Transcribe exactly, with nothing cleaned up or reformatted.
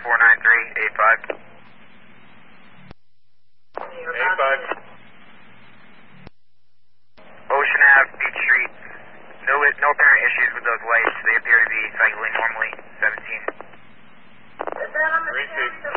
four nine three eight five. eight five. Ocean Ave, Beach Street. No, no apparent issues with those lights. They appear to be cycling normally. seventeen. three two.